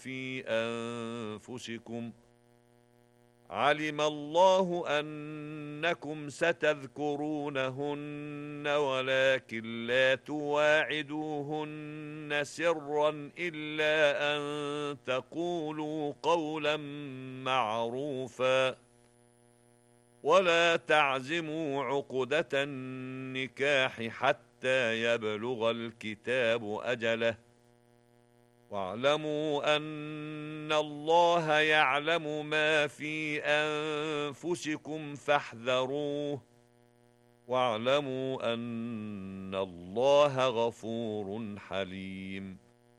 في أنفسكم علم الله أنكم ستذكرونهن ولكن لا تواعدوهن سرا إلا أن تقولوا قولا معروفا ولا تعزموا عقدة النكاح حتى يبلغ الكتاب أجله واعلموا أن الله يعلم ما في أنفسكم فاحذروه واعلموا أن الله غفور حليم